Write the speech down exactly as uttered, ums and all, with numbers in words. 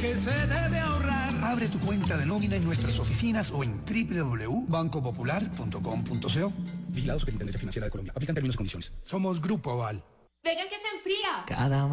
que se debe ahorrar. Abre tu cuenta de nómina en nuestras oficinas o en doble u doble u doble u punto banco popular punto com punto co. Vigilado Superintendencia Financiera de Colombia. Aplican términos y condiciones. Somos Grupo Aval. Venga que se enfría. Cada